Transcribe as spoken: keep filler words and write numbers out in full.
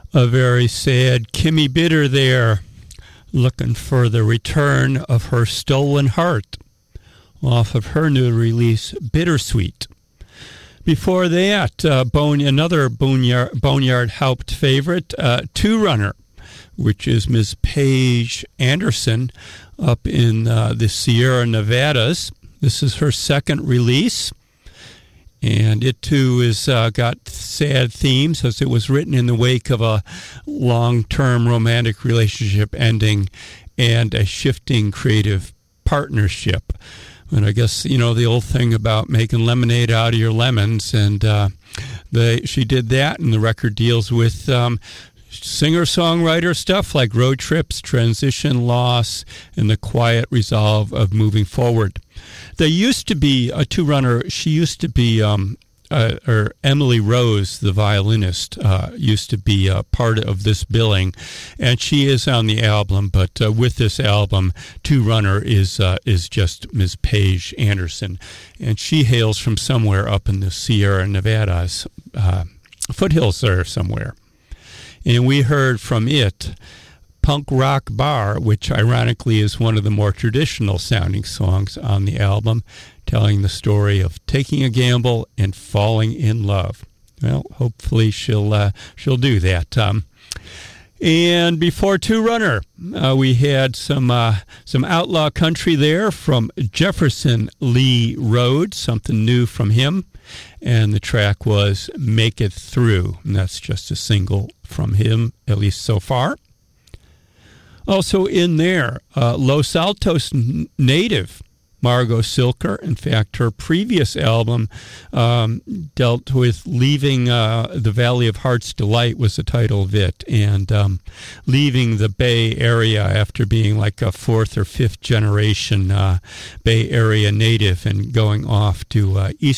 A very sad Kimmy Bitter there, looking for the return of her stolen heart off of her new release, Bittersweet. Before that, uh, Bone, another Boneyard, Boneyard Haupt favorite, uh, Two Runner, which is Miz Paige Anderson up in uh, the Sierra Nevadas. This is her second release. And it, too, has uh, got sad themes, as it was written in the wake of a long-term romantic relationship ending and a shifting creative partnership. And I guess, you know, the old thing about making lemonade out of your lemons. And uh, the, she did that, and the record deals with um, singer-songwriter stuff like road trips, transition loss, and the quiet resolve of moving forward. There used to be a two-runner. She used to be, um, uh, or Emily Rose, the violinist, uh, used to be a part of this billing, and she is on the album. But uh, with this album, two-runner is uh, is just Miz Paige Anderson, and she hails from somewhere up in the Sierra Nevadas, uh, foothills there somewhere. And we heard from it, Punk Rock Bar, which ironically is one of the more traditional sounding songs on the album, telling the story of taking a gamble and falling in love. Well, hopefully she'll uh, she'll do that. Um, and before Two Runner, uh, we had some uh, some outlaw country there from Jefferson Lee Rhodes, something new from him. And the track was Make It Through, and that's just a single from him, at least so far. Also in there, uh, Los Altos n- native Margot Silker. In fact, her previous album um, dealt with leaving uh, the Valley of Heart's Delight was the title of it, and um, leaving the Bay Area after being like a fourth or fifth generation uh, Bay Area native and going off to uh, East